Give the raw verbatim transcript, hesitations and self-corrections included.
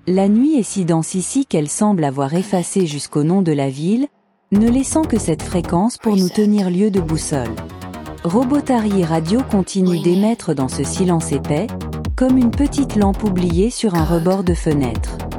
La nuit est si dense ici qu'elle semble avoir effacé jusqu'au nom de la ville, ne laissant que cette fréquence pour nous tenir lieu de boussole. Robotari Radio continue d'émettre dans ce silence épais, comme une petite lampe oubliée sur un rebord de fenêtre.